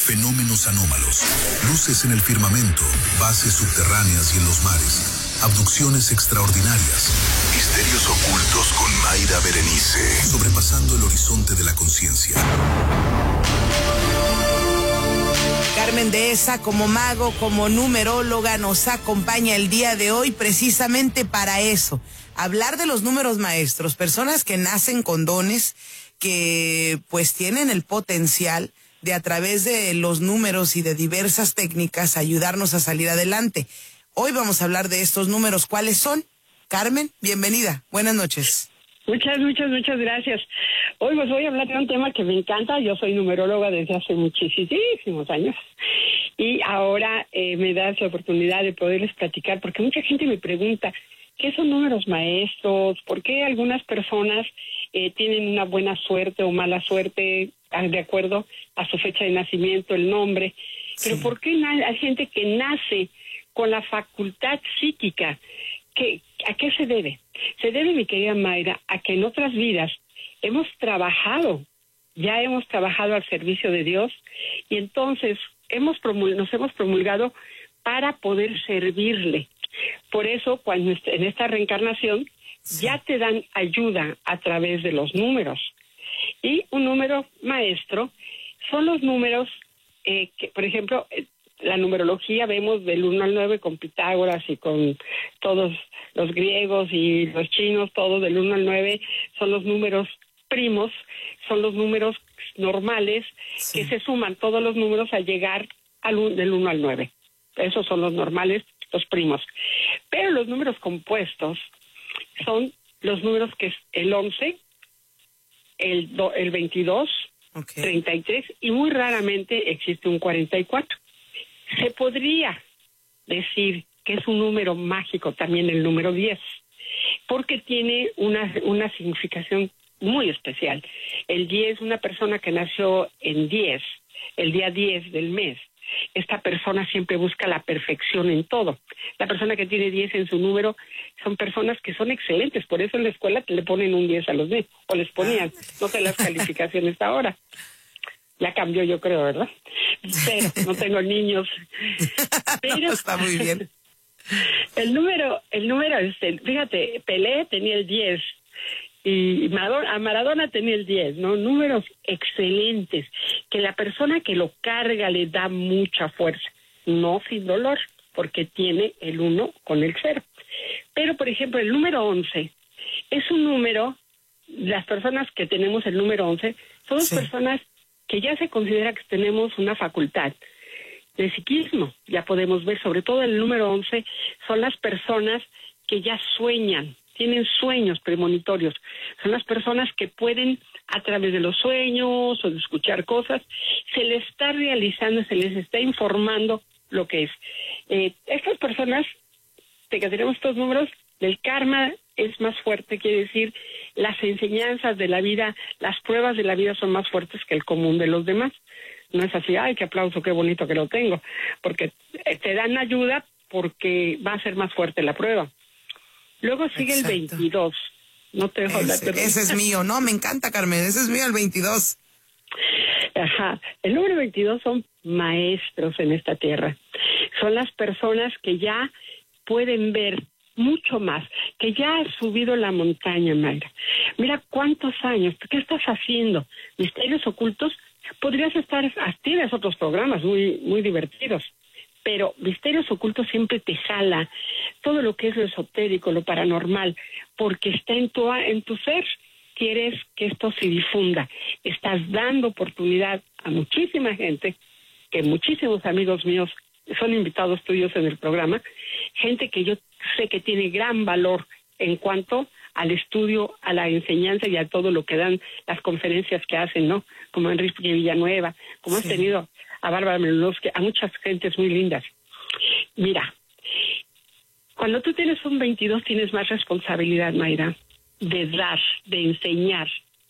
Fenómenos anómalos, luces en el firmamento, bases subterráneas y en los mares, abducciones extraordinarias, misterios ocultos con Mayra Berenice, sobrepasando el horizonte de la conciencia. Carmen Dehesa, como mago, como numeróloga, nos acompaña el día de hoy precisamente para eso, hablar de los números maestros, personas que nacen con dones, que pues tienen el potencial de a través de los números y de diversas técnicas ayudarnos a salir adelante. Hoy vamos a hablar de estos números. ¿Cuáles son? Carmen, bienvenida. Buenas noches. Muchas gracias. Hoy pues voy a hablar de un tema que me encanta. Yo soy numeróloga desde hace muchísimos años y ahora me das la oportunidad de poderles platicar, porque mucha gente me pregunta, ¿qué son números maestros? ¿Por qué algunas personas tienen una buena suerte o mala suerte de acuerdo a su fecha de nacimiento, el nombre? Pero ¿por qué hay gente que nace con la facultad psíquica? ¿A qué se debe? Se debe, mi querida Mayra, a que en otras vidas hemos trabajado al servicio de Dios y entonces nos hemos promulgado para poder servirle. Por eso, cuando en esta reencarnación ya te dan ayuda a través de los números. Y un número maestro son los números que, por ejemplo, la numerología vemos del 1 al 9 con Pitágoras y con todos los griegos y los chinos, todos del 1 al 9 son los números primos, son los números normales que se suman todos los números al llegar del 1 al 9. Esos son los normales, los primos. Pero los números compuestos son los números que es el 11, el 22, 33 y muy raramente existe un 44. Se podría decir que es un número mágico también el número 10, porque tiene una significación muy especial. El 10, una persona que nació en 10, el día 10 del mes, esta persona siempre busca la perfección en todo. La persona que tiene 10 en su número son personas que son excelentes, por eso en la escuela le ponen un 10 a los niños, o les ponían, no sé las calificaciones ahora. Ya cambió, yo creo, ¿verdad? Pero no tengo niños. Pero está muy bien. El número, fíjate, Pelé tenía el 10 y Maradona tenía el 10, ¿no? Números excelentes, que la persona que lo carga le da mucha fuerza, no sin dolor, porque tiene el 1 con el 0. Pero, por ejemplo, el número 11 es un número, las personas que tenemos el número 11, somos personas que ya se considera que tenemos una facultad de psiquismo. Ya podemos ver, sobre todo el número 11, son las personas que ya sueñan, tienen sueños premonitorios. Son las personas que pueden, a través de los sueños o de escuchar cosas, se les está realizando, se les está informando lo que es. Estas personas, de que tenemos estos números, el karma es más fuerte, quiere decir, las enseñanzas de la vida, las pruebas de la vida son más fuertes que el común de los demás. No es así, ay, qué aplauso, qué bonito que lo tengo, porque te dan ayuda porque va a ser más fuerte la prueba. Luego sigue el 22. No te dejo hablar. Ese es mío, no, me encanta, Carmen, ese es mío, el 22. Ajá, el número 22 son maestros en esta tierra. Son las personas que ya pueden ver mucho más, que ya has subido la montaña, Mayra. Mira cuántos años, ¿qué estás haciendo? Misterios ocultos, podrías estar, tienes otros programas muy divertidos, pero Misterios Ocultos siempre te jala todo lo que es lo esotérico, lo paranormal, porque está en tu ser. Quieres que esto se difunda. Estás dando oportunidad a muchísima gente, que muchísimos amigos míos son invitados tuyos en el programa, gente que yo sé que tiene gran valor en cuanto al estudio, a la enseñanza y a todo lo que dan las conferencias que hacen, ¿no? Como Enrique Villanueva, como has tenido a Bárbara Melunowski, a muchas gentes muy lindas. Mira, cuando tú tienes un 22 tienes más responsabilidad, Mayra, de dar, de enseñar.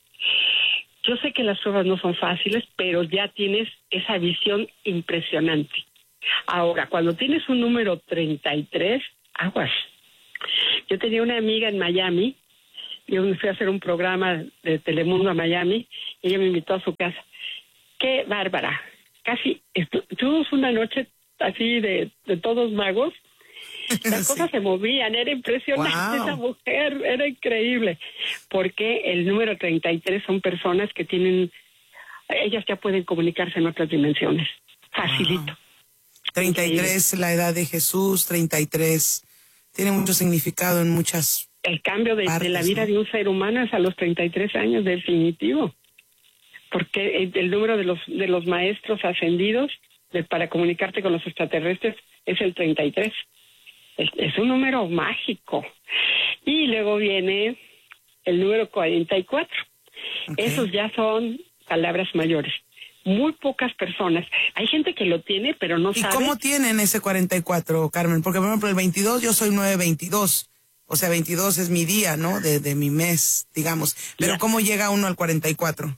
Yo sé que las pruebas no son fáciles, pero ya tienes esa visión impresionante. Ahora, cuando tienes un número 33, aguas. Yo tenía una amiga en Miami, yo me fui a hacer un programa de Telemundo a Miami, y ella me invitó a su casa. ¡Qué bárbara! casi, tuvimos una noche así de todos magos. Las cosas se movían, era impresionante. Esa mujer, era increíble, porque el número 33 son personas que tienen, ellas ya pueden comunicarse en otras dimensiones, facilito. 33, la edad de Jesús, 33, tiene mucho significado en muchas el cambio de la vida, ¿no?, de un ser humano es a los 33 años, definitivo, porque el número de los maestros ascendidos para comunicarte con los extraterrestres es el 33. Es un número mágico. Y luego viene el número 44. Okay. Esos ya son palabras mayores. Muy pocas personas. Hay gente que lo tiene, pero no sabe. ¿Y cómo tienen ese 44, Carmen? Porque, por ejemplo, el 22, yo soy 922. O sea, 22 es mi día, ¿no? De mi mes, digamos. Pero ya. ¿Cómo llega uno al 44?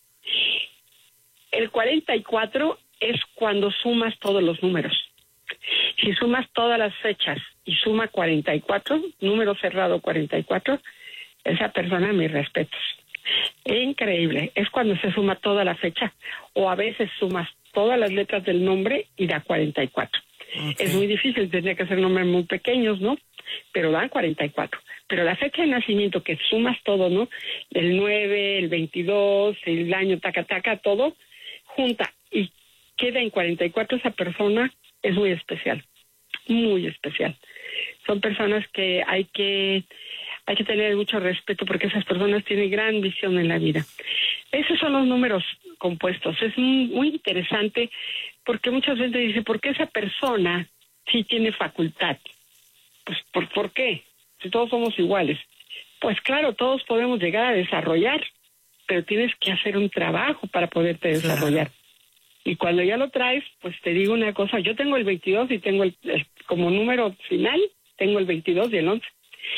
El 44 es cuando sumas todos los números. Si sumas todas las fechas y suma 44, número cerrado 44, esa persona, mis respetos. Increíble. Es cuando se suma toda la fecha, o a veces sumas todas las letras del nombre y da 44. Okay. Es muy difícil, tendría que ser nombres muy pequeños, ¿no? Pero dan 44. Pero la fecha de nacimiento, que sumas todo, ¿no? El 9, el 22, el año, taca, todo, junta y queda en 44, esa persona es muy especial, muy especial. Son personas que hay que tener mucho respeto, porque esas personas tienen gran visión en la vida. Esos son los números compuestos. Es muy interesante, porque muchas veces dice, ¿por qué esa persona sí tiene facultad? Pues, ¿por qué? Si todos somos iguales. Pues claro, todos podemos llegar a desarrollar, pero tienes que hacer un trabajo para poderte desarrollar. Claro. Y cuando ya lo traes, pues te digo una cosa, yo tengo el 22 y tengo como número final, tengo el 22 y el 11.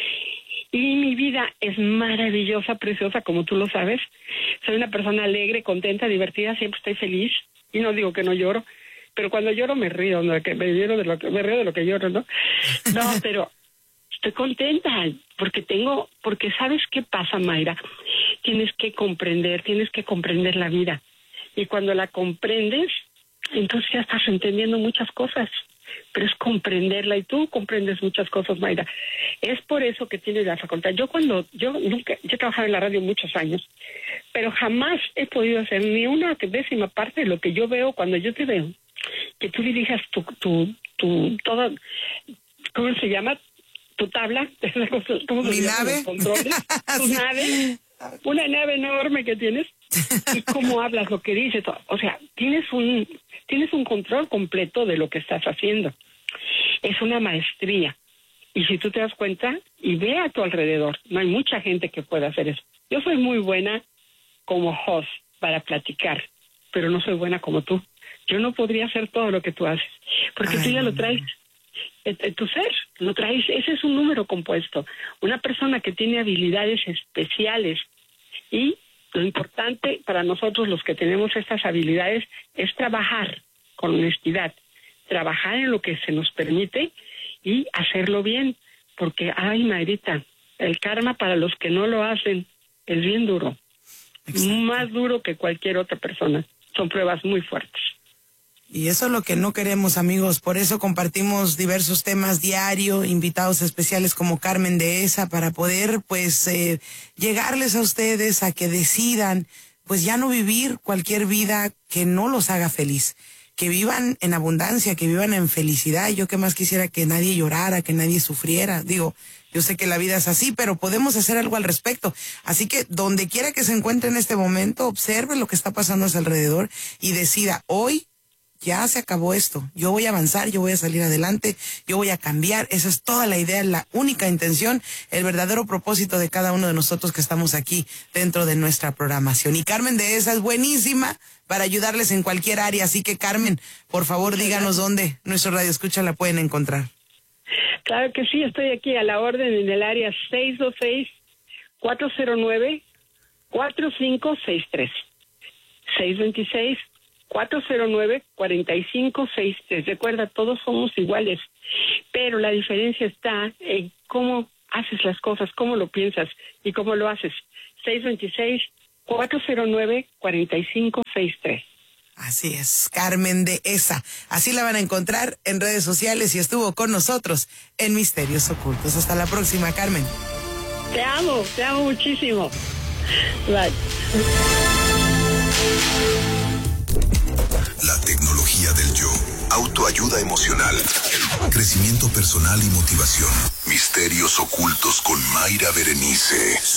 Y mi vida es maravillosa, preciosa, como tú lo sabes. Soy una persona alegre, contenta, divertida, siempre estoy feliz. Y no digo que no lloro, pero cuando lloro me río, ¿no? Me río de lo que lloro, ¿no? No, pero estoy contenta, porque ¿sabes qué pasa, Mayra? Tienes que comprender la vida. Y cuando la comprendes, entonces ya estás entendiendo muchas cosas. Pero es comprenderla, y tú comprendes muchas cosas, Mayra. Es por eso que tienes la facultad. Yo he trabajado en la radio muchos años, pero jamás he podido hacer ni una décima parte de lo que yo veo cuando yo te veo. Que tú dirijas todo, ¿cómo se llama? Tu tabla, ¿cómo se llama? ¿Nave? Los controles, tu sí. Nave, una nave enorme que tienes, y cómo hablas, lo que dices, o sea, tienes un control completo de lo que estás haciendo. Es una maestría, y si tú te das cuenta y ve a tu alrededor, no hay mucha gente que pueda hacer eso. Yo soy muy buena como host para platicar, pero no soy buena como tú. Yo no podría hacer todo lo que tú haces, porque tú ya lo traes. Tu ser, lo traes, ese es un número compuesto. Una persona que tiene habilidades especiales, y lo importante para nosotros los que tenemos estas habilidades es trabajar con honestidad, trabajar en lo que se nos permite y hacerlo bien, porque, ay, Mayrita, el karma para los que no lo hacen es bien duro. Exacto. Más duro que cualquier otra persona. Son pruebas muy fuertes. Y eso es lo que no queremos, amigos. Por eso compartimos diversos temas diario, invitados especiales como Carmen Dehesa, para poder, pues, llegarles a ustedes a que decidan, pues, ya no vivir cualquier vida que no los haga feliz. Que vivan en abundancia, que vivan en felicidad. Yo que más quisiera que nadie llorara, que nadie sufriera. Digo, yo sé que la vida es así, pero podemos hacer algo al respecto. Así que donde quiera que se encuentre en este momento, observe lo que está pasando a su alrededor y decida, hoy ya se acabó esto, yo voy a avanzar, yo voy a salir adelante, yo voy a cambiar. Esa es toda la idea, la única intención, el verdadero propósito de cada uno de nosotros que estamos aquí dentro de nuestra programación. Y Carmen Dehesa es buenísima para ayudarles en cualquier área, así que Carmen, por favor, díganos dónde nuestro radioescucha la pueden encontrar. Claro que sí, estoy aquí a la orden en el área 626-409-4563. 626-409-4563. Recuerda, todos somos iguales, pero la diferencia está en cómo haces las cosas, cómo lo piensas y cómo lo haces. 626-409-4563. Así es, Carmen Dehesa. Así la van a encontrar en redes sociales y estuvo con nosotros en Misterios Ocultos. Hasta la próxima, Carmen. Te amo muchísimo. Bye. La tecnología del yo. Autoayuda emocional. Crecimiento personal y motivación. Misterios Ocultos con Mayra Berenice.